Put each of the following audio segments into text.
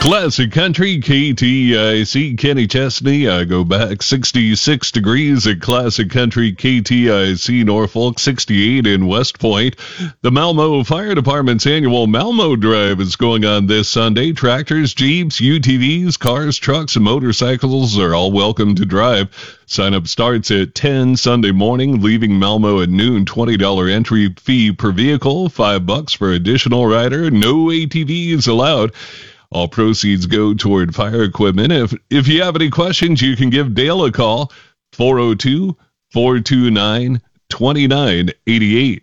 Classic Country, KTIC, Kenny Chesney. I go back 66 degrees at Classic Country, KTIC, Norfolk, 68 in West Point. The Malmo Fire Department's annual Malmo Drive is going on this Sunday. Tractors, Jeeps, UTVs, cars, trucks, and motorcycles are all welcome to drive. Sign-up starts at 10 Sunday morning, leaving Malmo at noon. $20 entry fee per vehicle, $5 for additional rider. No ATVs allowed. All proceeds go toward fire equipment. If you have any questions, you can give Dale a call, 402-429-2988.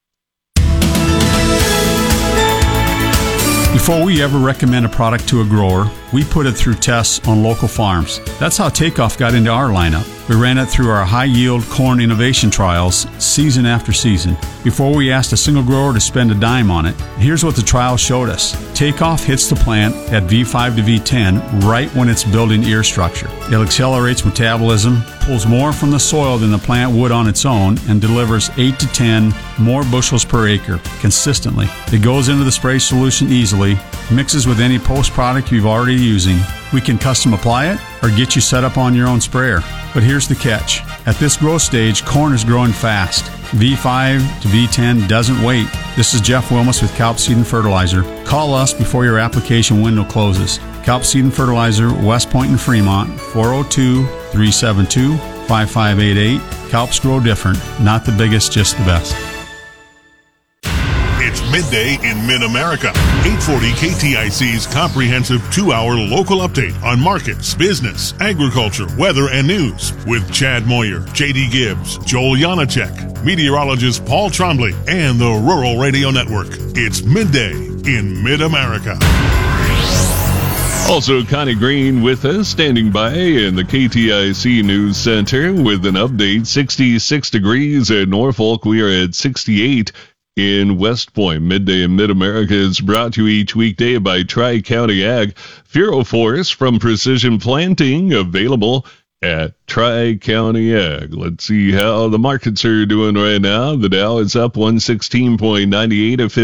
Before we ever recommend a product to a grower, we put it through tests on local farms. That's how Takeoff got into our lineup. We ran it through our high-yield corn innovation trials season after season. Before we asked a single grower to spend a dime on it, here's what the trials showed us. Takeoff hits the plant at V5 to V10 right when it's building ear structure. It accelerates metabolism, pulls more from the soil than the plant would on its own, and delivers 8 to 10 more bushels per acre consistently. It goes into the spray solution easily, mixes with any post-product you've already using. We can custom apply it or get you set up on your own sprayer. But here's the catch. At this growth stage, corn is growing fast. V5 to V10 doesn't wait. This is Jeff Wilmus with Kalp Seed and Fertilizer. Call us before your application window closes. Kalp Seed and Fertilizer, West Point and Fremont, 402-372-5588. Kalps grow different. Not the biggest, just the best. It's midday in Mid-America. 840 KTIC's comprehensive 2-hour local update on markets, business, agriculture, weather, and news with Chad Moyer, J.D. Gibbs, Joel Janacek, meteorologist Paul Trombley, and the Rural Radio Network. It's midday in Mid-America. Also, Connie Green with us, standing by in the KTIC News Center with an update. 66 degrees at Norfolk. We are at 68 in West Point. Midday in Mid-America is brought to you each weekday by Tri-County Ag. Furo-Force from Precision Planting, available at Tri-County Ag. Let's see how the markets are doing right now. The Dow is up 116.98 at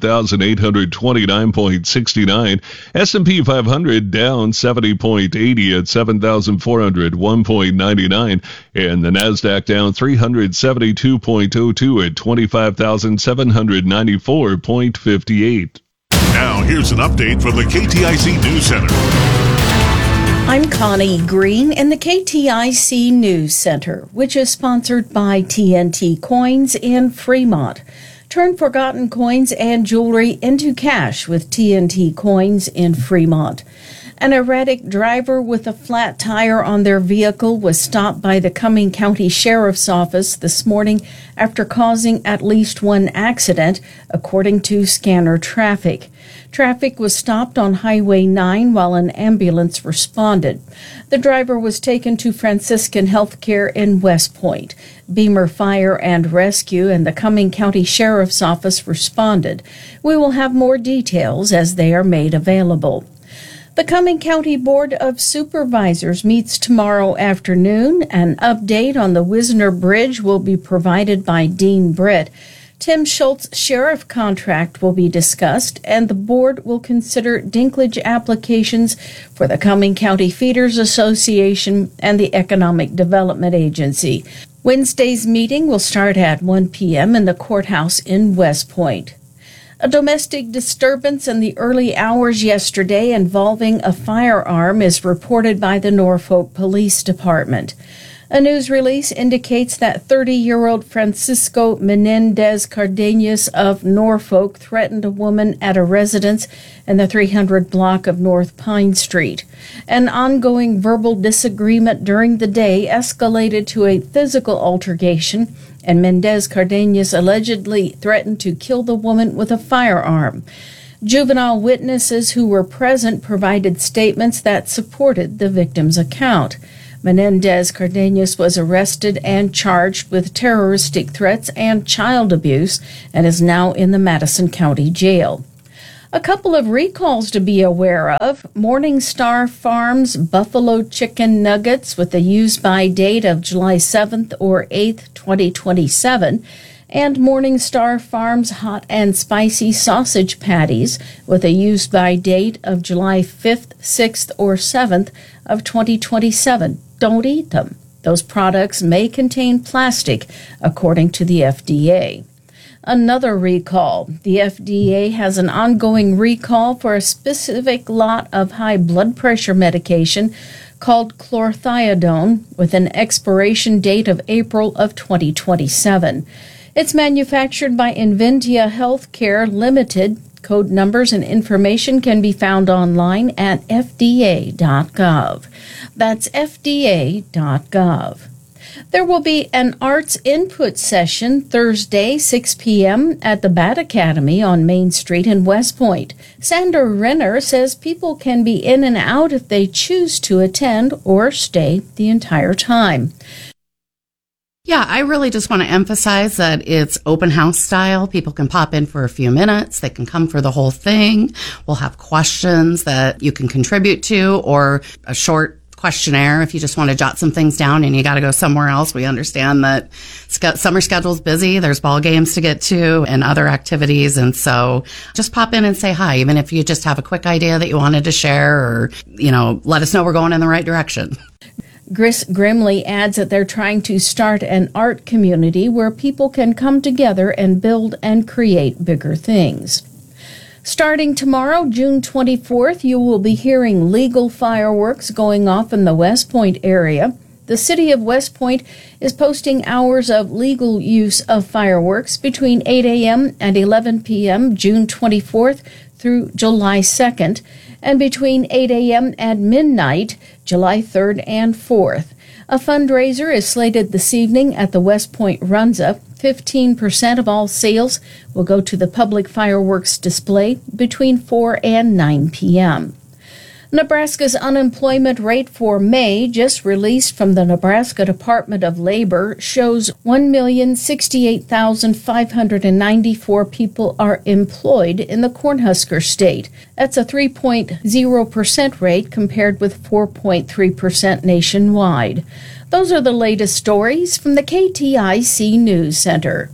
51,829.69. S&P 500 down 70.80 at 7,401.99. And the Nasdaq down 372.02 at 25,794.58. Now here's an update from the KTIC News Center. I'm Connie Green in the KTIC News Center, which is sponsored by TNT Coins in Fremont. Turn forgotten coins and jewelry into cash with TNT Coins in Fremont. An erratic driver with a flat tire on their vehicle was stopped by the Cumming County Sheriff's Office this morning after causing at least one accident, according to Scanner Traffic. Traffic was stopped on Highway 9 while an ambulance responded. The driver was taken to Franciscan Healthcare in West Point. Beamer Fire and Rescue and the Cumming County Sheriff's Office responded. We will have more details as they are made available. The Cumming County Board of Supervisors meets tomorrow afternoon. An update on the Wisner Bridge will be provided by Dean Britt. Tim Schultz's sheriff contract will be discussed, and the board will consider dinklage applications for the Cumming County Feeders Association and the Economic Development Agency. Wednesday's meeting will start at 1 p.m. in the courthouse in West Point. A domestic disturbance in the early hours yesterday involving a firearm is reported by the Norfolk Police Department. A news release indicates that 30-year-old Francisco Menendez Cardenas of Norfolk threatened a woman at a residence in the 300 block of North Pine Street. An ongoing verbal disagreement during the day escalated to a physical altercation, and Mendez Cardenas allegedly threatened to kill the woman with a firearm. Juvenile witnesses who were present provided statements that supported the victim's account. Menendez Cardenas was arrested and charged with terroristic threats and child abuse and is now in the Madison County Jail. A couple of recalls to be aware of. Morningstar Farms Buffalo Chicken Nuggets with a use-by date of July 7th or 8th, 2027, and Morningstar Farms hot and spicy sausage patties with a use-by date of July 5th, 6th, or 7th of 2027. Don't eat them. Those products may contain plastic, according to the FDA. Another recall. The FDA has an ongoing recall for a specific lot of high blood pressure medication called chlorthalidone with an expiration date of April of 2027. It's manufactured by Inventia Healthcare Limited. Code numbers and information can be found online at fda.gov. That's fda.gov. There will be an arts input session Thursday, 6 p.m. at the Bat Academy on Main Street in West Point. Sandra Renner says people can be in and out if they choose to attend or stay the entire time. Yeah, I really just want to emphasize that it's open house style. People can pop in for a few minutes. They can come for the whole thing. We'll have questions that you can contribute to or a short questionnaire if you just want to jot some things down and you got to go somewhere else. We understand that summer schedule's busy. There's ball games to get to and other activities. And so just pop in and say hi, even if you just have a quick idea that you wanted to share or, let us know we're going in the right direction. Gris Grimley adds that they're trying to start an art community where people can come together and build and create bigger things. Starting tomorrow, June 24th, you will be hearing legal fireworks going off in the West Point area. The city of West Point is posting hours of legal use of fireworks between 8 a.m. and 11 p.m. June 24th through July 2nd, and between 8 a.m. and midnight, July 3rd and 4th. A fundraiser is slated this evening at the West Point Runza. 15% of all sales will go to the public fireworks display between 4 and 9 p.m. Nebraska's unemployment rate for May, just released from the Nebraska Department of Labor, shows 1,068,594 people are employed in the Cornhusker state. That's a 3.0% rate compared with 4.3% nationwide. Those are the latest stories from the KTIC News Center.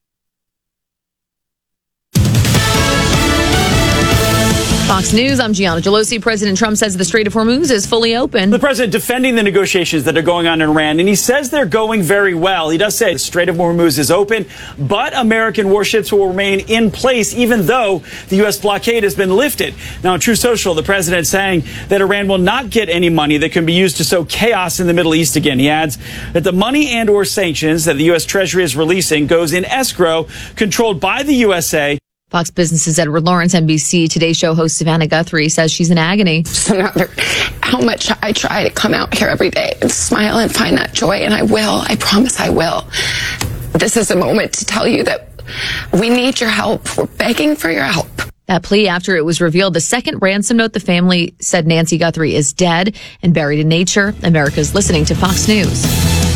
Fox News, I'm Gianna Gelosi. President Trump says the Strait of Hormuz is fully open. The president defending the negotiations that are going on in Iran, and he says they're going very well. He does say the Strait of Hormuz is open, but American warships will remain in place even though the U.S. blockade has been lifted. Now, on True Social, the president saying that Iran will not get any money that can be used to sow chaos in the Middle East again. He adds that the money and or sanctions that the U.S. Treasury is releasing goes in escrow controlled by the USA. Fox Business's Edward Lawrence, NBC Today Show host Savannah Guthrie says she's in agony. So no matter how much I try to come out here every day and smile and find that joy, and I will, I promise I will. This is a moment to tell you that we need your help. We're begging for your help. That plea after it was revealed the second ransom note the family said Nancy Guthrie is dead and buried in nature. America's listening to Fox News.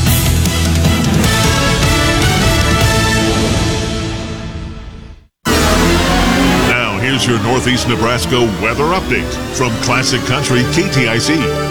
Here's your Northeast Nebraska weather update from Classic Country KTIC.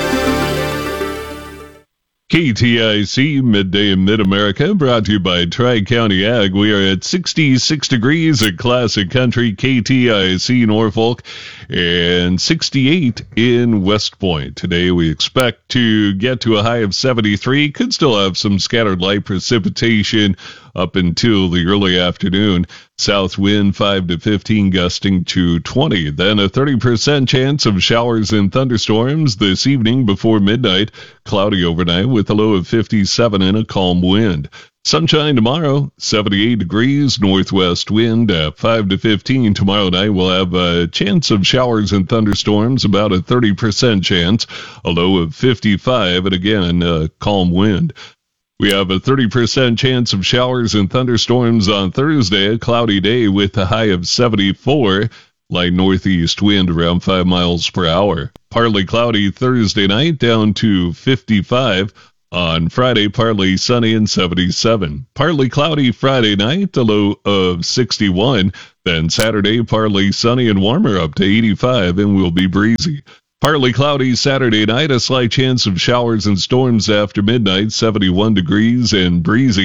KTIC Midday in Mid-America, brought to you by Tri-County Ag. We are at 66 degrees at Classic Country KTIC Norfolk and 68 in West Point. Today we expect to get to a high of 73. Could still have some scattered light precipitation up until the early afternoon. South wind 5 to 15, gusting to 20. Then a 30% chance of showers and thunderstorms this evening before midnight. Cloudy overnight with a low of 57 and a calm wind. Sunshine tomorrow, 78 degrees, northwest wind at 5 to 15. Tomorrow night we'll have a chance of showers and thunderstorms, about a 30% chance, a low of 55, and again, a calm wind. We have a 30% chance of showers and thunderstorms on Thursday, a cloudy day with a high of 74, light northeast wind around 5 miles per hour. Partly cloudy Thursday night, down to 55. On Friday, partly sunny and 77. Partly cloudy Friday night, a low of 61. Then Saturday, partly sunny and warmer up to 85 and will be breezy. Partly cloudy Saturday night, a slight chance of showers and storms after midnight, 71 degrees and breezy.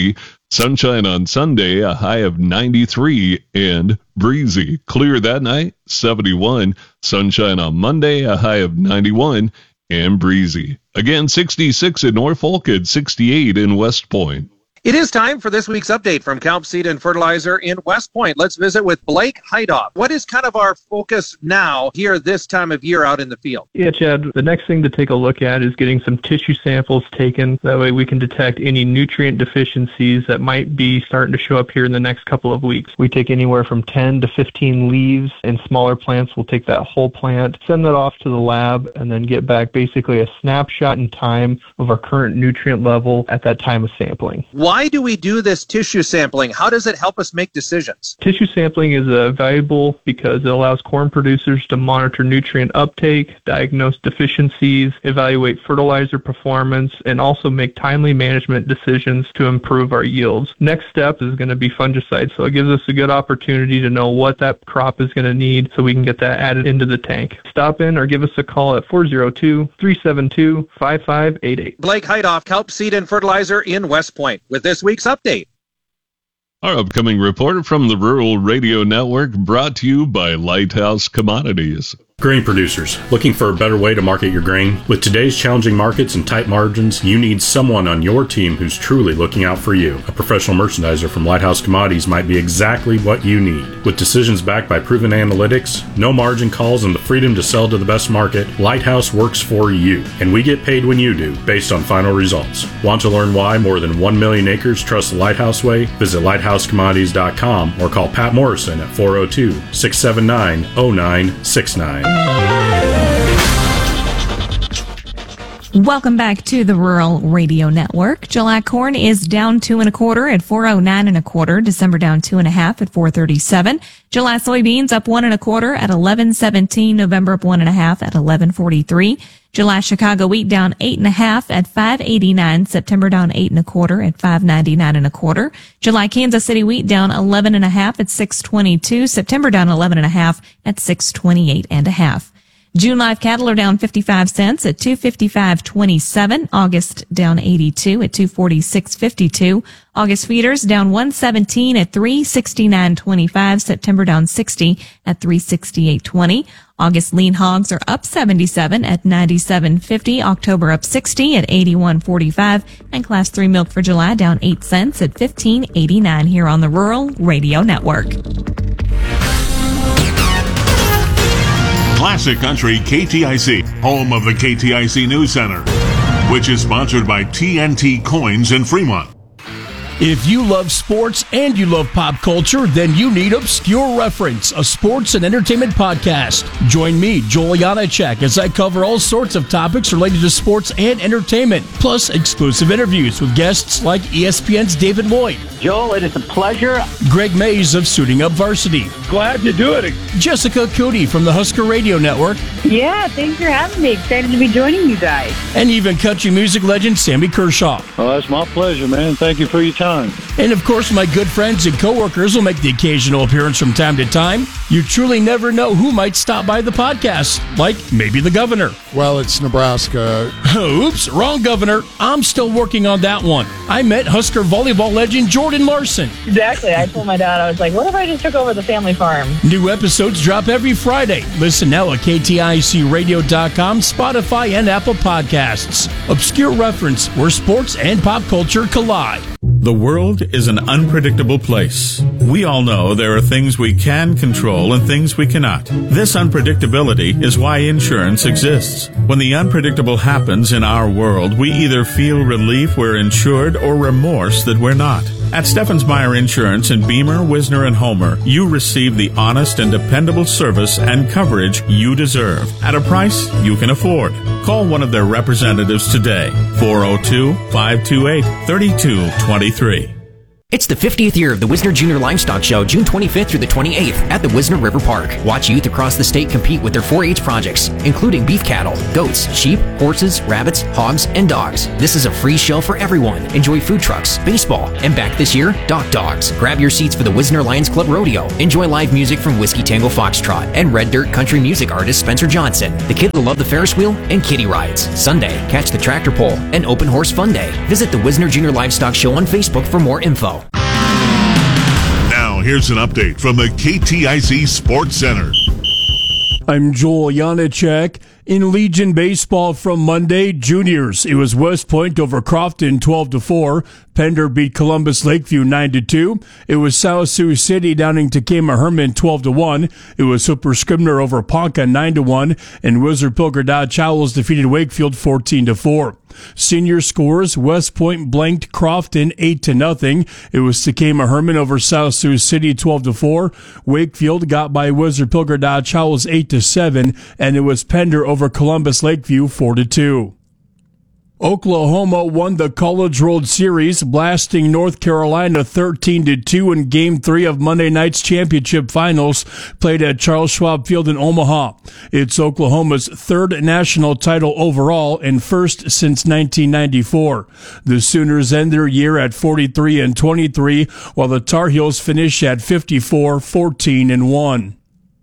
Sunshine on Sunday, a high of 93 and breezy. Clear that night, 71. Sunshine on Monday, a high of 91 and breezy. Again, 66 in Norfolk and 68 in West Point. It is time for this week's update from Kalp Seed and Fertilizer in West Point. Let's visit with Blake Heidoff. What is kind of our focus now here this time of year out in the field? Yeah, Chad, the next thing to take a look at is getting some tissue samples taken. That way we can detect any nutrient deficiencies that might be starting to show up here in the next couple of weeks. We take anywhere from 10 to 15 leaves, and smaller plants, we'll take that whole plant, send that off to the lab, and then get back basically a snapshot in time of our current nutrient level at that time of sampling. Why do we do this tissue sampling? How does it help us make decisions? Tissue sampling is valuable because it allows corn producers to monitor nutrient uptake, diagnose deficiencies, evaluate fertilizer performance, and also make timely management decisions to improve our yields. Next step is going to be fungicide, so it gives us a good opportunity to know what that crop is going to need so we can get that added into the tank. Stop in or give us a call at 402-372-5588. Blake Heidoff, Kalp Seed and Fertilizer in West Point, with this week's update. Our upcoming report from the Rural Radio Network, brought to you by Lighthouse Commodities. Grain producers, looking for a better way to market your grain? With today's challenging markets and tight margins, you need someone on your team who's truly looking out for you. A professional merchandiser from Lighthouse Commodities might be exactly what you need. With decisions backed by proven analytics, no margin calls, and the freedom to sell to the best market, Lighthouse works for you. And we get paid when you do, based on final results. Want to learn why more than 1 million acres trust the Lighthouse way? Visit lighthousecommodities.com or call Pat Morrison at 402-679-0969. Welcome back to the Rural Radio Network. July corn is down 2 1/4 at 409 1/4. December down 2 1/2 at 437. July soybeans up 1 1/4 at 1117. November up 1 1/2 at 1143. July Chicago wheat down 8 1/2 at 589. September down 8 1/4 at 599 1/4. July Kansas City wheat down 11 1/2 at 622. September down 11 1/2 at 628 1/2. June live cattle are down 55 cents at 255.27. August down 82 at 246.52. August feeders down 117 at 369.25. September down 60 at 368.20. August lean hogs are up 77 at 97.50. October up 60 at 81.45. And class 3 milk for July down 8 cents at 15.89 here on the Rural Radio Network. Classic Country KTIC, home of the KTIC News Center, which is sponsored by TNT Coins in Fremont. If you love sports and you love pop culture, then you need Obscure Reference, a sports and entertainment podcast. Join me, Joel Janacek, as I cover all sorts of topics related to sports and entertainment, plus exclusive interviews with guests like ESPN's David Lloyd. Joel, it is a pleasure. Greg Mays of Suiting Up Varsity. Glad to do it. Jessica Cootie from the Husker Radio Network. Yeah, thanks for having me. Excited to be joining you guys. And even country music legend Sammy Kershaw. Oh, that's my pleasure, man. Thank you for your time. And of course, my good friends and coworkers will make the occasional appearance from time to time. You truly never know who might stop by the podcast, like maybe the governor. Well, it's Nebraska. Oops, wrong governor. I'm still working on that one. I met Husker volleyball legend Jordan Larson. Exactly. I told my dad, I was like, what if I just took over the family farm? New episodes drop every Friday. Listen now at KTICradio.com, Spotify, and Apple Podcasts. Obscure Reference, where sports and pop culture collide. The world is an unpredictable place. We all know there are things we can control and things we cannot. This unpredictability is why insurance exists. When the unpredictable happens in our world, we either feel relief we're insured or remorse that we're not. At Steffens Meyer Insurance in Beamer, Wisner, and Homer, you receive the honest and dependable service and coverage you deserve at a price you can afford. Call one of their representatives today, 402-528-3223. It's the 50th year of the Wisner Junior Livestock Show, June 25th through the 28th at the Wisner River Park. Watch youth across the state compete with their 4-H projects, including beef cattle, goats, sheep, horses, rabbits, hogs, and dogs. This is a free show for everyone. Enjoy food trucks, baseball, and back this year, Dock Dogs. Grab your seats for the Wisner Lions Club Rodeo. Enjoy live music from Whiskey Tango Foxtrot and Red Dirt country music artist Spencer Johnson. The kids will love the Ferris wheel and kiddie rides. Sunday, catch the tractor pull and open horse fun day. Visit the Wisner Junior Livestock Show on Facebook for more info. Now, here's an update from the KTIC Sports Center. I'm Joel Janacek. In Legion baseball from Monday, juniors, it was West Point over Crofton 12-4. Pender beat Columbus Lakeview 9-2. It was South Sioux City downing Takema Herman 12-1. It was Hooper Scribner over Ponca 9-1. And Wizard Pilger Dodge Owls defeated Wakefield 14-4. Senior scores, West Point blanked Crofton 8-0. It was Takema Herman over South Sioux City 12-4. Wakefield got by Wizard Pilger Dodge Owls 8-7. And it was Pender over Columbus Lakeview 4-2. Oklahoma won the College World Series, blasting North Carolina 13-2 in Game 3 of Monday night's championship finals, played at Charles Schwab Field in Omaha. It's Oklahoma's third national title overall and first since 1994. The Sooners end their year at 43-23, while the Tar Heels finish at 54-14-1.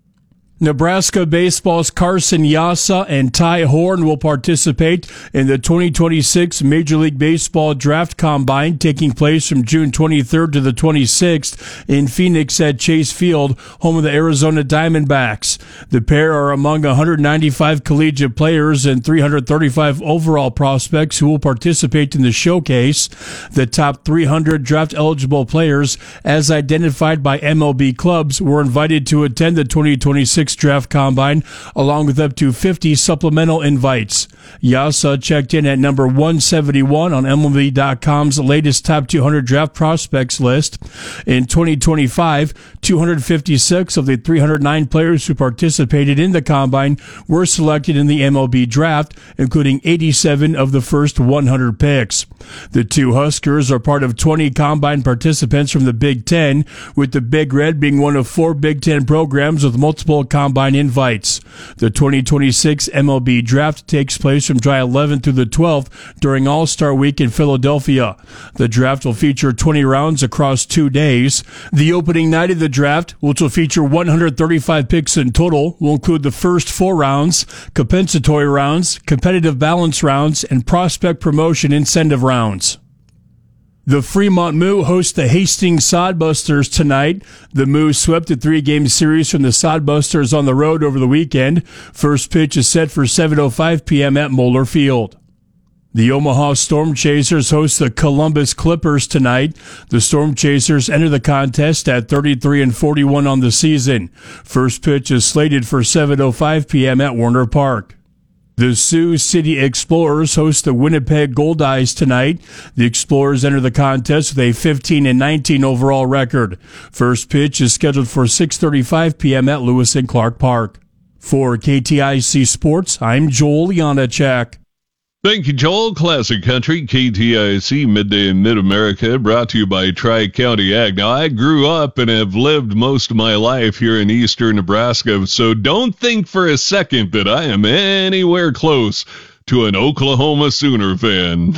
Nebraska baseball's Carson Yassa and Ty Horn will participate in the 2026 Major League Baseball Draft Combine taking place from June 23rd to the 26th in Phoenix at Chase Field, home of the Arizona Diamondbacks. The pair are among 195 collegiate players and 335 overall prospects who will participate in the showcase. The top 300 draft-eligible players, as identified by MLB clubs, were invited to attend the 2026 Draft Combine, along with up to 50 supplemental invites. Yassa checked in at number 171 on MLB.com's latest top 200 draft prospects list. In 2025, 256 of the 309 players who participated in the Combine were selected in the MLB draft, including 87 of the first 100 picks. The two Huskers are part of 20 Combine participants from the Big Ten, with the Big Red being one of 4 Big Ten programs with multiple Combine invites. The 2026 MLB draft takes place from July 11th through the 12th during All-Star Week in Philadelphia. The draft will feature 20 rounds across 2 days. The opening night of the draft, which will feature 135 picks in total, will include the first 4 rounds, compensatory rounds, competitive balance rounds, and prospect promotion incentive rounds. The Fremont Moo hosts the Hastings Sodbusters tonight. The Moo swept a 3-game series from the Sodbusters on the road over the weekend. First pitch is set for 7:05 p.m. at Moeller Field. The Omaha Storm Chasers host the Columbus Clippers tonight. The Storm Chasers enter the contest at 33-41 on the season. First pitch is slated for 7:05 p.m. at Warner Park. The Sioux City Explorers host the Winnipeg Goldeyes tonight. The Explorers enter the contest with a 15-19 overall record. First pitch is scheduled for 6:35 p.m. at Lewis and Clark Park. For KTIC Sports, I'm Joel Janacek. Thank you, Joel. Classic Country, KTIC Midday in Mid-America, brought to you by Tri-County Ag. Now, I grew up and have lived most of my life here in eastern Nebraska, so don't think for a second that I am anywhere close to an Oklahoma Sooner fan.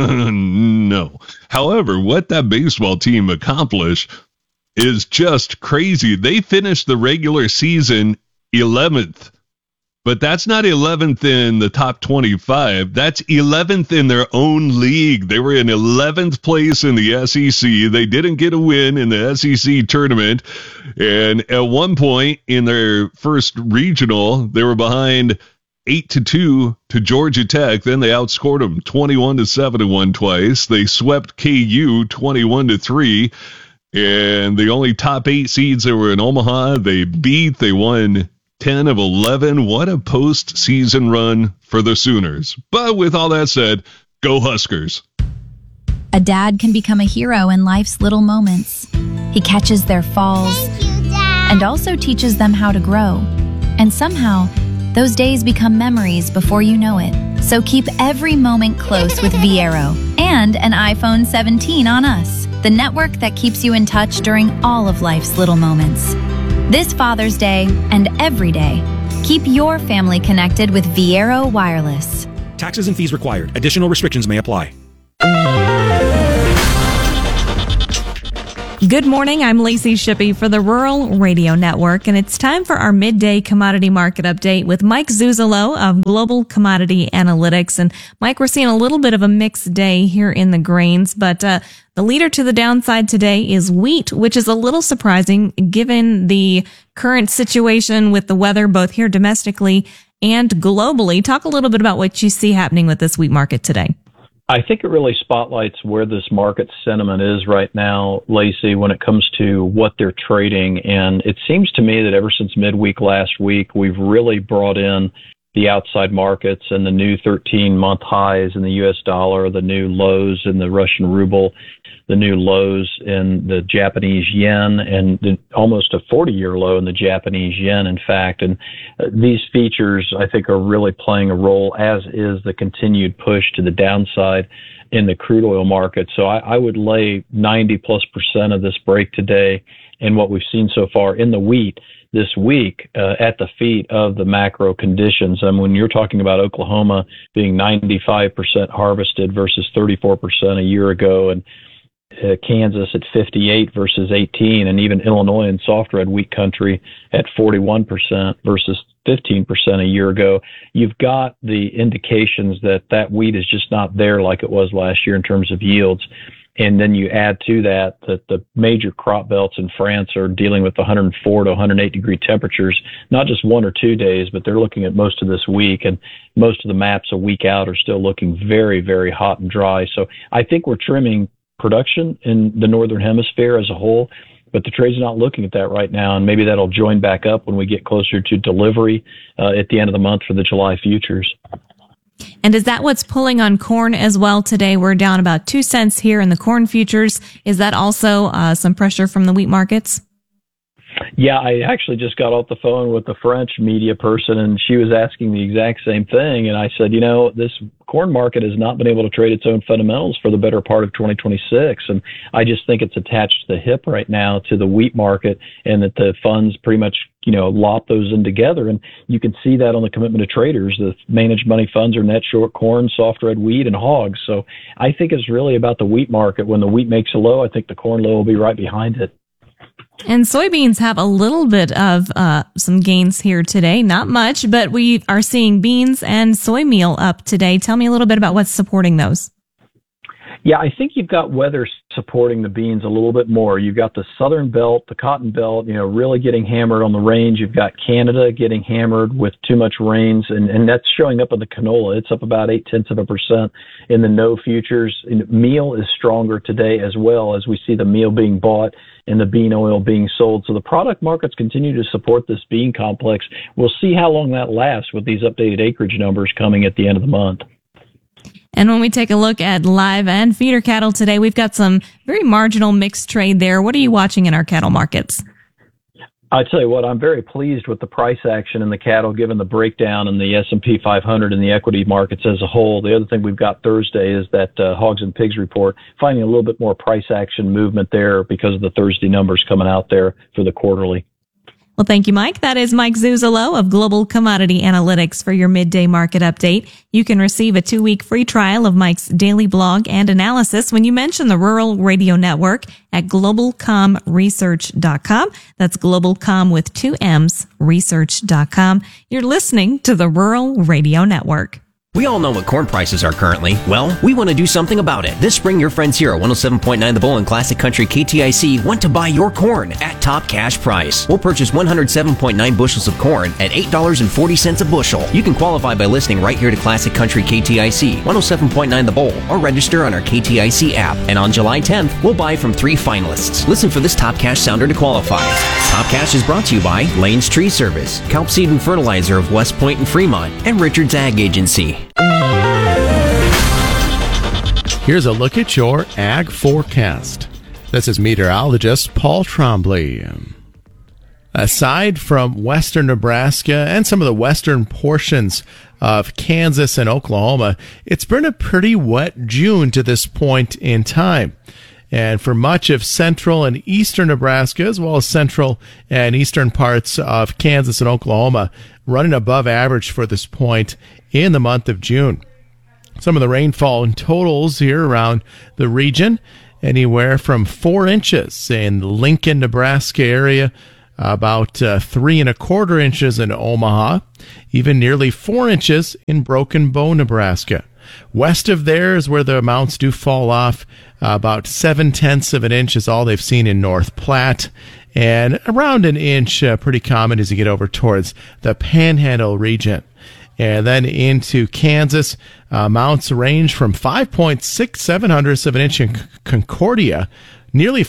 No. However, what that baseball team accomplished is just crazy. They finished the regular season 11th. But that's not 11th in the top 25. That's 11th in their own league. They were in 11th place in the SEC. They didn't get a win in the SEC tournament. And at one point in their first regional, they were behind 8-2 to Georgia Tech. Then they outscored them 21-7 twice. They swept KU 21-3. And the only top 8 seeds that were in Omaha, they won 10 of 11. What a postseason run for the Sooners. But with all that said, go Huskers. A dad can become a hero in life's little moments. He catches their falls and also teaches them how to grow. And somehow, those days become memories before you know it. So keep every moment close with Viero and an iPhone 17 on us. the network that keeps you in touch during all of life's little moments. This Father's Day and every day, keep your family connected with Viero Wireless. Taxes and fees required. Additional restrictions may apply. Good morning. I'm Lacey Shippey for the Rural Radio Network, and it's time for our midday commodity market update with Mike Zuzolo of Global Commodity Analytics. And Mike, we're seeing a little bit of a mixed day here in the grains, but the leader to the downside today is wheat, which is a little surprising given the current situation with the weather both here domestically and globally. Talk a little bit about what you see happening with this wheat market today. I think it really spotlights where this market sentiment is right now, Lacey, when it comes to what they're trading. And it seems to me that ever since midweek last week, we've really brought in the outside markets and the new 13-month highs in the U.S. dollar, the new lows in the Russian ruble, the new lows in the Japanese yen, and almost a 40-year low in the Japanese yen, in fact. And these features, I think, are really playing a role, as is the continued push to the downside in the crude oil market. So I would lay 90+% of this break today and what we've seen so far in the wheat this week at the feet of the macro conditions. I mean, when you're talking about Oklahoma being 95% harvested versus 34% a year ago, and Kansas at 58 versus 18, and even Illinois in soft red wheat country at 41% versus 15% a year ago, you've got the indications that that wheat is just not there like it was last year in terms of yields. And then you add to that the major crop belts in France are dealing with 104 to 108 degree temperatures, not just 1 or 2 days, but they're looking at most of this week. And most of the maps a week out are still looking very, very hot and dry. So I think we're trimming production in the Northern Hemisphere as a whole, but the trade's not looking at that right now. And maybe that'll join back up when we get closer to delivery at the end of the month for the July futures. And is that what's pulling on corn as well today? We're down about 2 cents here in the corn futures. Is that also some pressure from the wheat markets? Yeah, I actually just got off the phone with the French media person, and she was asking the exact same thing. And I said, you know, this corn market has not been able to trade its own fundamentals for the better part of 2026. And I just think it's attached to the hip right now to the wheat market, and that the funds pretty much, you know, lop those in together. And you can see that on the commitment of traders. The managed money funds are net short corn, soft red wheat, and hogs. So I think it's really about the wheat market. When the wheat makes a low, I think the corn low will be right behind it. And soybeans have a little bit of some gains here today. Not much, but we are seeing beans and soy meal up today. Tell me a little bit about what's supporting those. Yeah, I think you've got weather supporting the beans a little bit more. You've got the southern belt, the cotton belt, you know, really getting hammered on the range. You've got Canada getting hammered with too much rains, and that's showing up in the canola. It's up about 0.8% in the no futures. And meal is stronger today as well, as we see the meal being bought and the bean oil being sold. So the product markets continue to support this bean complex. We'll see how long that lasts with these updated acreage numbers coming at the end of the month. And when we take a look at live and feeder cattle today, we've got some very marginal mixed trade there. What are you watching in our cattle markets? I tell you what, I'm very pleased with the price action in the cattle, given the breakdown in the S&P 500 and the equity markets as a whole. The other thing we've got Thursday is that Hogs and Pigs report, finding a little bit more price action movement there because of the Thursday numbers coming out there for the quarterly. Well, thank you, Mike. That is Mike Zuzolo of Global Commodity Analytics for your midday market update. You can receive a 2-week free trial of Mike's daily blog and analysis when you mention the Rural Radio Network at globalcomresearch.com. That's globalcom with 2 M's, research.com. You're listening to the Rural Radio Network. We all know what corn prices are currently. Well, we want to do something about it. This spring, your friends here at 107.9 The Bull and Classic Country KTIC want to buy your corn at top cash price. We'll purchase 107.9 bushels of corn at $8.40 a bushel. You can qualify by listening right here to Classic Country KTIC, 107.9 The Bull, or register on our KTIC app. And on July 10th, we'll buy from 3 finalists. Listen for this top cash sounder to qualify. Top Cash is brought to you by Lane's Tree Service, Kelp Seed and Fertilizer of West Point and Fremont, and Richard's Ag Agency. Here's a look at your ag forecast. This is meteorologist Paul Trombley. Aside from western Nebraska and some of the western portions of Kansas and Oklahoma, it's been a pretty wet June to this point in time. And for much of central and eastern Nebraska, as well as central and eastern parts of Kansas and Oklahoma, running above average for this point in the month of June. Some of the rainfall in totals here around the region, anywhere from 4 inches in the Lincoln, Nebraska area, about 3¼ inches in Omaha, even nearly 4 inches in Broken Bow, Nebraska. West of there is where the amounts do fall off. About 0.7 of an inch is all they've seen in North Platte, and around an inch, pretty common as you get over towards the Panhandle region. And then into Kansas, amounts range from 5.67 of an inch in Concordia, nearly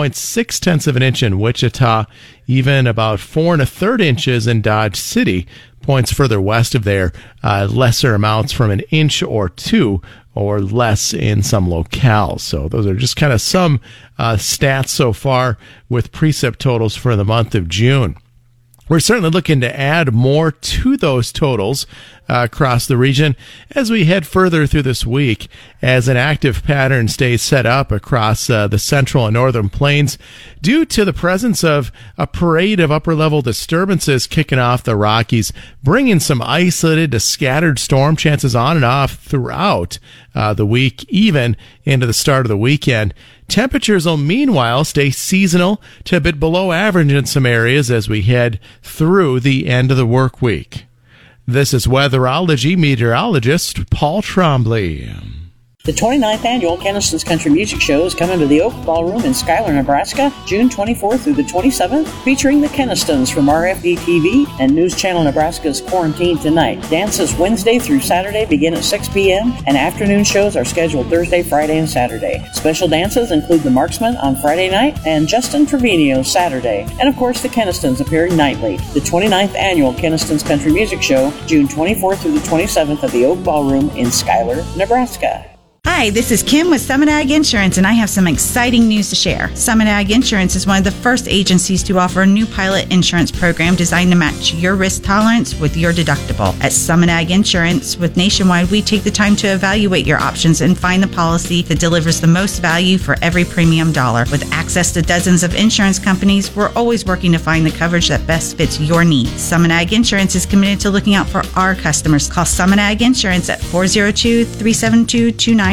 5.6 of an inch in Wichita, even about 4⅓ inches in Dodge City. Points further west of there, lesser amounts from an inch or 2 or less in some locales. So those are just kind of some stats so far with precip totals for the month of June. We're certainly looking to add more to those totals across the region as we head further through this week, as an active pattern stays set up across the central and northern plains due to the presence of a parade of upper-level disturbances kicking off the Rockies, bringing some isolated to scattered storm chances on and off throughout the week, even into the start of the weekend. Temperatures will meanwhile stay seasonal to a bit below average in some areas as we head through the end of the work week. This is weatherology meteorologist Paul Trombley. The 29th Annual Keniston's Country Music Show is coming to the Oak Ballroom in Schuyler, Nebraska, June 24th through the 27th, featuring the Kenistons from RFD-TV and News Channel Nebraska's Quarantine Tonight. Dances Wednesday through Saturday begin at 6 p.m., and afternoon shows are scheduled Thursday, Friday, and Saturday. Special dances include The Marksman on Friday night and Justin Trevino Saturday, and of course the Kenistons appearing nightly. The 29th Annual Keniston's Country Music Show, June 24th through the 27th at the Oak Ballroom in Schuyler, Nebraska. Hi, this is Kim with Summit Ag Insurance, and I have some exciting news to share. Summit Ag Insurance is one of the first agencies to offer a new pilot insurance program designed to match your risk tolerance with your deductible. At Summit Ag Insurance with Nationwide, we take the time to evaluate your options and find the policy that delivers the most value for every premium dollar. With access to dozens of insurance companies, we're always working to find the coverage that best fits your needs. Summit Ag Insurance is committed to looking out for our customers. Call Summit Ag Insurance at 402-372-2946.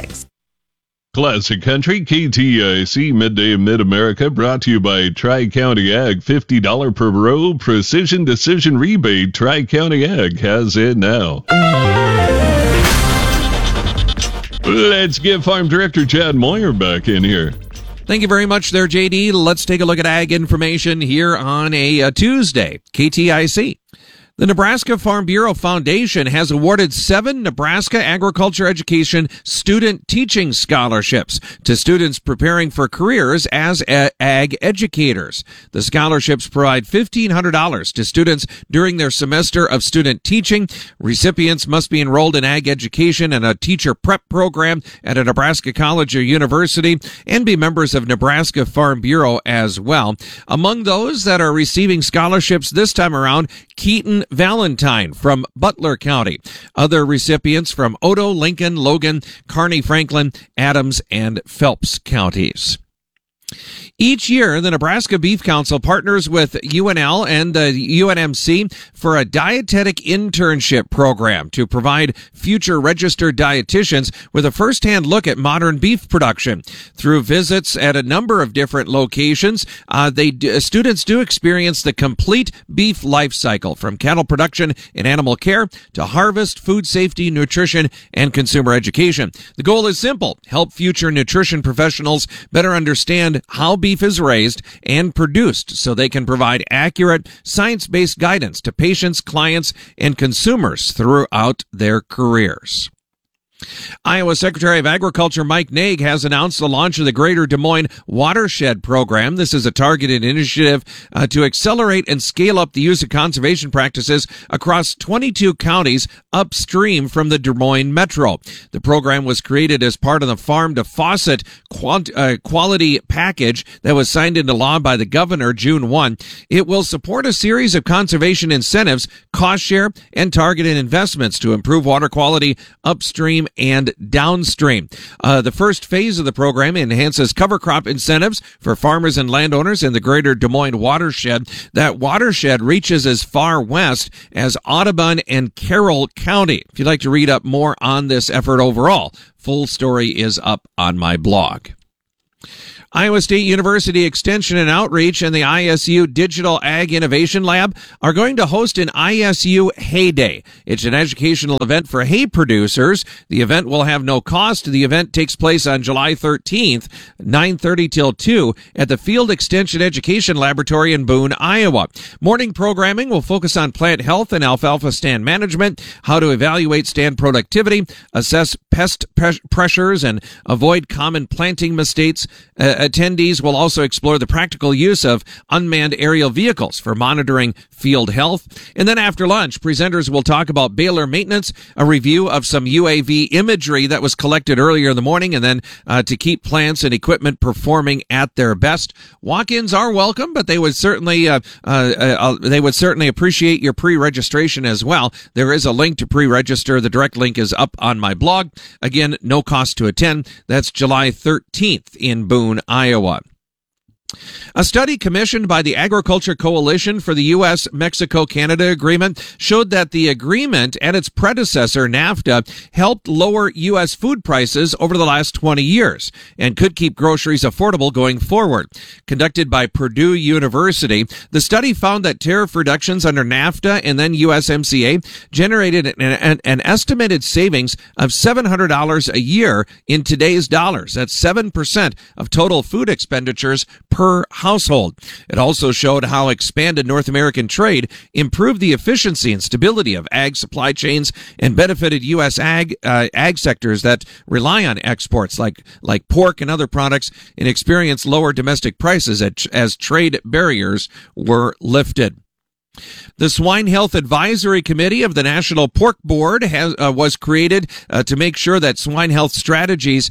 Classic Country, KTIC, Midday Mid-America, brought to you by Tri-County Ag. $50 per row, precision decision rebate. Tri-County Ag has it now. Let's get Farm Director Chad Moyer back in here. Thank you very much there, JD. Let's take a look at ag information here on a Tuesday. KTIC. The Nebraska Farm Bureau Foundation has awarded 7 Nebraska Agriculture Education Student Teaching Scholarships to students preparing for careers as ag educators. The scholarships provide $1,500 to students during their semester of student teaching. Recipients must be enrolled in ag education and a teacher prep program at a Nebraska college or university and be members of Nebraska Farm Bureau as well. Among those that are receiving scholarships this time around, Keaton Valentine from Butler County. Other recipients from Odo, Lincoln, Logan, Kearney, Franklin, Adams, and Phelps counties. Each year, the Nebraska Beef Council partners with UNL and the UNMC for a dietetic internship program to provide future registered dietitians with a first-hand look at modern beef production. Through visits at a number of different locations, students do experience the complete beef life cycle, from cattle production and animal care to harvest, food safety, nutrition, and consumer education. The goal is simple: help future nutrition professionals better understand how beef is raised and produced so they can provide accurate, science-based guidance to patients, clients, and consumers throughout their careers. Iowa Secretary of Agriculture Mike Naig has announced the launch of the Greater Des Moines Watershed Program. This is a targeted initiative to accelerate and scale up the use of conservation practices across 22 counties upstream from the Des Moines Metro. The program was created as part of the Farm to Faucet quality package that was signed into law by the governor June 1. It will support a series of conservation incentives, cost share, and targeted investments to improve water quality upstream and downstream. The first phase of the program enhances cover crop incentives for farmers and landowners in the greater Des Moines watershed. That watershed reaches as far west as Audubon and Carroll County. If you'd like to read up more on this effort overall, full story is up on my blog. Iowa State University Extension and Outreach and the ISU Digital Ag Innovation Lab are going to host an ISU Hay Day. It's an educational event for hay producers. The event will have no cost. The event takes place on July 13th, 9:30 till 2 at the Field Extension Education Laboratory in Boone, Iowa. Morning programming will focus on plant health and alfalfa stand management, how to evaluate stand productivity, assess pest pressures, and avoid common planting mistakes. Attendees will also explore the practical use of unmanned aerial vehicles for monitoring field health. And then after lunch, presenters will talk about baler maintenance, a review of some UAV imagery that was collected earlier in the morning, and then to keep plants and equipment performing at their best. Walk-ins are welcome, but they would certainly appreciate your pre-registration as well. There is a link to pre-register. The direct link is up on my blog. Again, no cost to attend. That's July 13th in Boone, Iowa. A study commissioned by the Agriculture Coalition for the U.S.-Mexico-Canada Agreement showed that the agreement and its predecessor, NAFTA, helped lower U.S. food prices over the last 20 years and could keep groceries affordable going forward. Conducted by Purdue University, the study found that tariff reductions under NAFTA and then USMCA generated an estimated savings of $700 a year in today's dollars. That's 7% of total food expenditures per household. It also showed how expanded North American trade improved the efficiency and stability of ag supply chains and benefited U.S. ag sectors that rely on exports like pork and other products and experienced lower domestic prices as trade barriers were lifted. The Swine Health Advisory Committee of the National Pork Board was created to make sure that swine health strategies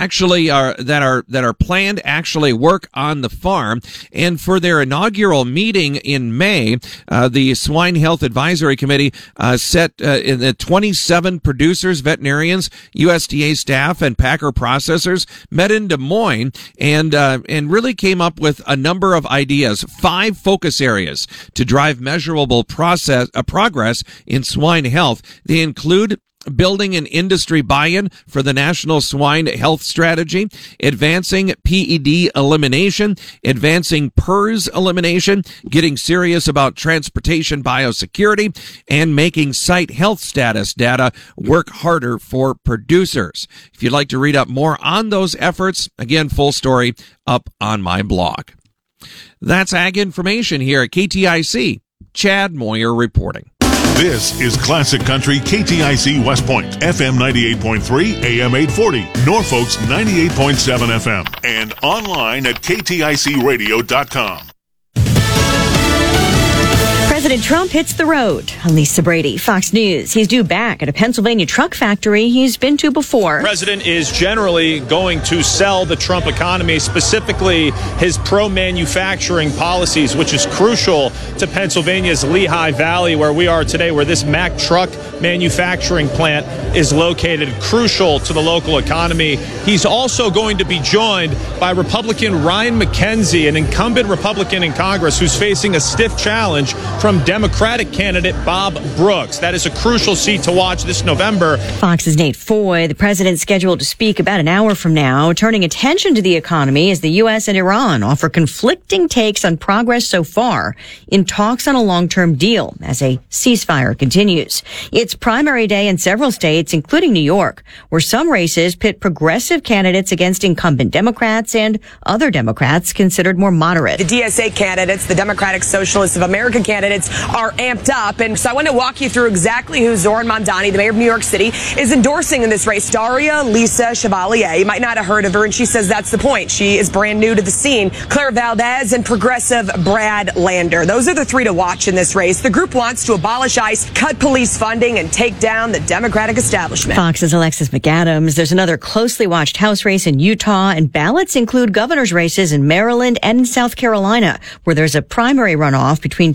that are planned actually work on the farm. And for their inaugural meeting in May, the Swine Health Advisory Committee set in the 27 producers, veterinarians, USDA staff, and packer processors met in Des Moines and really came up with a number of ideas, 5 focus areas to drive measurable progress in swine health. They include building an industry buy-in for the National Swine Health Strategy, advancing PED elimination, advancing PRRS elimination, getting serious about transportation biosecurity, and making site health status data work harder for producers. If you'd like to read up more on those efforts, again, full story up on my blog. That's Ag Information here at KTIC. Chad Moyer reporting. This is Classic Country KTIC West Point, FM 98.3, AM 840, Norfolk's 98.7 FM, and online at kticradio.com. President Trump hits the road. Lisa Brady, Fox News. He's due back at a Pennsylvania truck factory he's been to before. The president is generally going to sell the Trump economy, specifically his pro-manufacturing policies, which is crucial to Pennsylvania's Lehigh Valley, where we are today, where this Mack truck manufacturing plant is located, crucial to the local economy. He's also going to be joined by Republican Ryan McKenzie, an incumbent Republican in Congress who's facing a stiff challenge from Democratic candidate Bob Brooks. That is a crucial seat to watch this November. Fox's Nate Foy. The president's scheduled to speak about an hour from now, turning attention to the economy as the U.S. and Iran offer conflicting takes on progress so far in talks on a long-term deal as a ceasefire continues. It's primary day in several states, including New York, where some races pit progressive candidates against incumbent Democrats and other Democrats considered more moderate. The DSA candidates, the Democratic Socialists of America candidates, are amped up. And so I want to walk you through exactly who Zohran Mamdani, the mayor of New York City, is endorsing in this race. Daria Lisa Chevalier. You might not have heard of her, and she says that's the point. She is brand new to the scene. Claire Valdez and progressive Brad Lander. Those are the 3 to watch in this race. The group wants to abolish ICE, cut police funding, and take down the Democratic establishment. Fox's Alexis McAdams. There's another closely watched House race in Utah, and ballots include governor's races in Maryland and in South Carolina, where there's a primary runoff between 2 Trump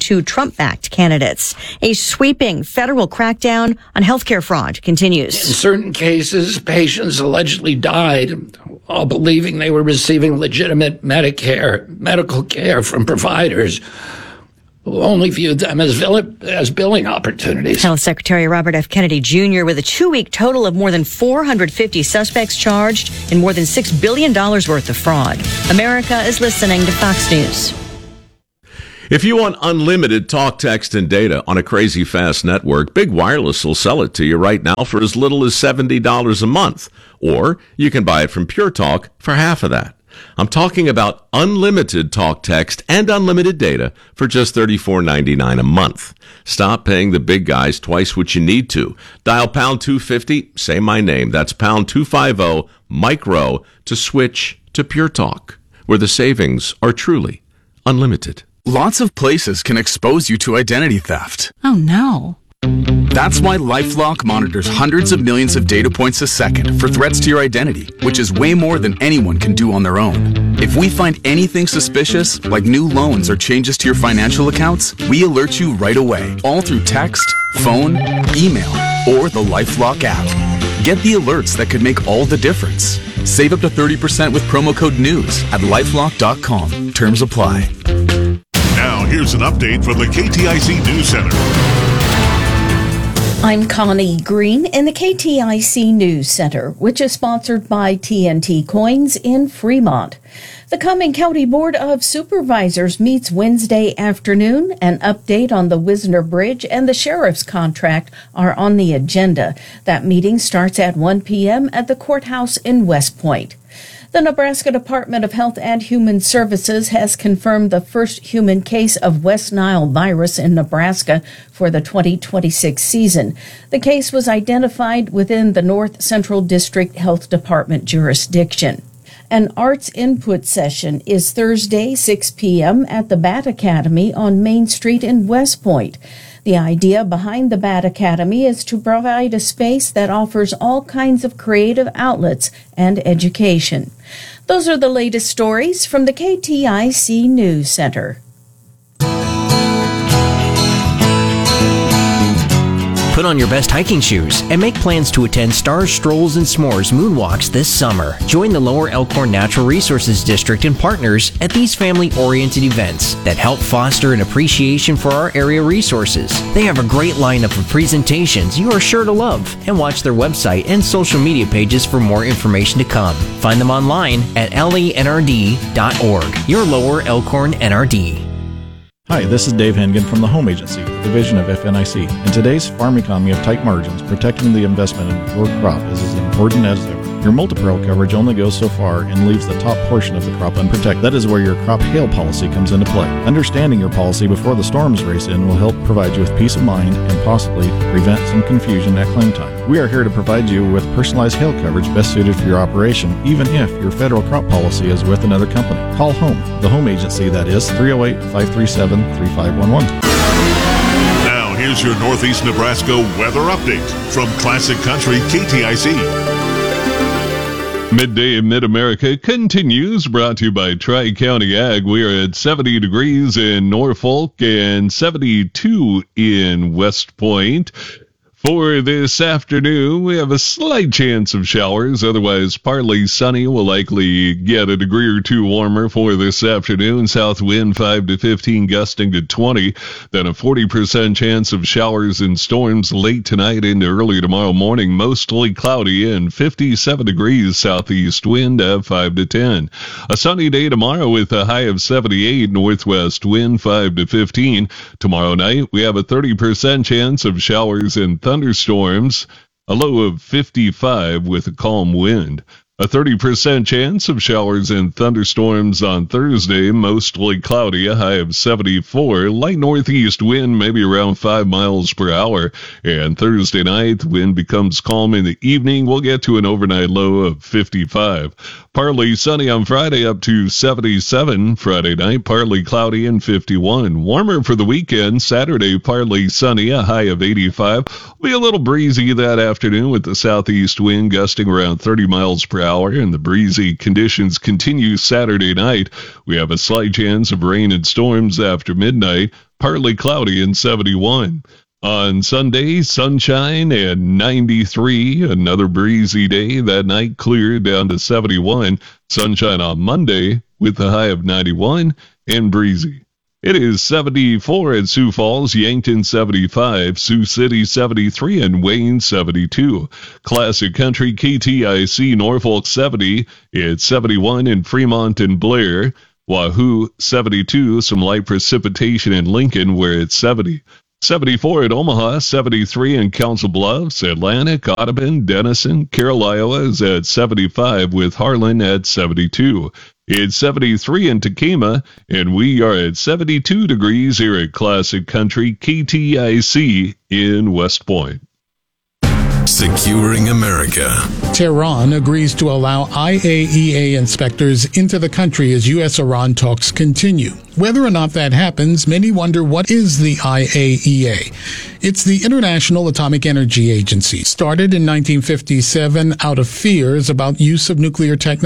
Trump-backed candidates. A sweeping federal crackdown on healthcare fraud continues. In certain cases, patients allegedly died while believing they were receiving legitimate medical care from providers who only viewed them as billing opportunities. Health Secretary Robert F. Kennedy Jr. with a 2-week total of more than 450 suspects charged in more than $6 billion worth of fraud. America is listening to Fox News. If you want unlimited talk, text, and data on a crazy fast network, Big Wireless will sell it to you right now for as little as $70 a month. Or you can buy it from Pure Talk for half of that. I'm talking about unlimited talk, text, and unlimited data for just $34.99 a month. Stop paying the big guys twice what you need to. Dial pound 250, say my name. That's pound 250 micro to switch to Pure Talk, where the savings are truly unlimited. Lots of places can expose you to identity theft. Oh no. That's why LifeLock monitors hundreds of millions of data points a second for threats to your identity, which is way more than anyone can do on their own. If we find anything suspicious, like new loans or changes to your financial accounts, we alert you right away, all through text, phone, email, or the LifeLock app. Get the alerts that could make all the difference. Save up to 30% with promo code NEWS at LifeLock.com. Terms apply. Now, here's an update from the KTIC News Center. I'm Connie Green in the KTIC News Center, which is sponsored by TNT Coins in Fremont. The Cumming County Board of Supervisors meets Wednesday afternoon. An update on the Wisner Bridge and the sheriff's contract are on the agenda. That meeting starts at 1 p.m. at the courthouse in West Point. The Nebraska Department of Health and Human Services has confirmed the first human case of West Nile virus in Nebraska for the 2026 season. The case was identified within the North Central District Health Department jurisdiction. An arts input session is Thursday, 6 p.m. at the Bat Academy on Main Street in West Point. The idea behind the Bat Academy is to provide a space that offers all kinds of creative outlets and education. Those are the latest stories from the KTIC News Center. Put on your best hiking shoes and make plans to attend Stars, Strolls, and S'mores moonwalks this summer. Join the Lower Elkhorn Natural Resources District and partners at these family-oriented events that help foster an appreciation for our area resources. They have a great lineup of presentations you are sure to love, and watch their website and social media pages for more information to come. Find them online at lenrd.org. Your Lower Elkhorn NRD. Hi, this is Dave Hengen from the Home Agency, a division of FNIC. In today's farm economy of tight margins, protecting the investment in your crop is as important as ever. Your multi-peril coverage only goes so far and leaves the top portion of the crop unprotected. That is where your crop hail policy comes into play. Understanding your policy before the storms race in will help provide you with peace of mind and possibly prevent some confusion at claim time. We are here to provide you with personalized hail coverage best suited for your operation, even if your federal crop policy is with another company. Call Home, the Home Agency, that is 308-537-3511. Now, here's your Northeast Nebraska weather update from Classic Country KTIC. Midday in Mid-America continues, brought to you by Tri-County Ag. We are at 70 degrees in Norfolk and 72 in West Point. For this afternoon, we have a slight chance of showers, otherwise partly sunny. We'll likely get a degree or two warmer for this afternoon. South wind 5 to 15, gusting to 20. Then a 40% chance of showers and storms late tonight into early tomorrow morning. Mostly cloudy and 57 degrees southeast wind at 5 to 10. A sunny day tomorrow with a high of 78, northwest wind 5 to 15. Tomorrow night, we have a 30% chance of showers and thunderstorms, a low of 55 with a calm wind. A 30% chance of showers and thunderstorms on Thursday, mostly cloudy, a high of 74. Light northeast wind, maybe around 5 miles per hour. And Thursday night, the wind becomes calm in the evening. We'll get to an overnight low of 55. Partly sunny on Friday, up to 77. Friday night, partly cloudy and 51. Warmer for the weekend. Saturday, partly sunny, a high of 85. Will be a little breezy that afternoon with the southeast wind gusting around 30 miles per hour. hour, and the breezy conditions continue Saturday night. We have a slight chance of rain and storms after midnight, partly cloudy and 71. On Sunday, sunshine and 93. Another breezy day. That night clear down to 71. Sunshine on Monday with a high of 91 and breezy. It is 74 at Sioux Falls, Yankton 75, Sioux City 73, and Wayne 72. Classic Country KTIC Norfolk 70. It's 71 in Fremont and Blair. Wahoo 72. Some light precipitation in Lincoln where it's 70. 74 at Omaha, 73 in Council Bluffs, Atlantic, Audubon, Denison, Carroll, Iowa is at 75 with Harlan at 72. It's 73 in Takema, and we are at 72 degrees here at Classic Country KTIC in West Point. Securing America. Tehran agrees to allow IAEA inspectors into the country as U.S.-Iran talks continue. Whether or not that happens, many wonder what is the IAEA. It's the International Atomic Energy Agency, started in 1957 out of fears about use of nuclear technology.